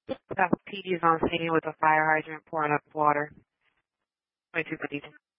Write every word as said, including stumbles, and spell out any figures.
P D's on scene with a fire hydrant pouring up water. twenty-two fifty.